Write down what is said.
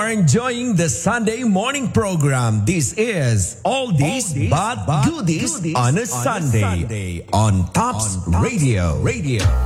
are enjoying the Sunday morning program. This is Oldies but Goodies on a Sunday on Tops Radio.